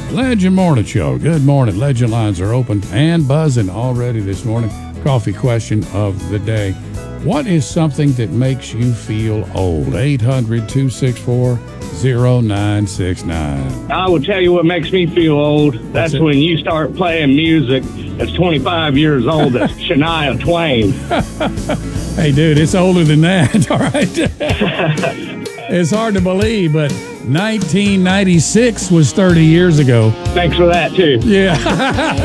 Legend Morning Show. Good morning. Legend lines are open and buzzing already this morning. Coffee question of the day. What is something that makes you feel old? 800-264-0969. I will tell you what makes me feel old. That's when you start playing music that's 25 years old. That's Shania Twain. Hey, dude, it's older than that. All right. It's hard to believe, but 1996 was 30 years ago. Thanks for that, too. Yeah.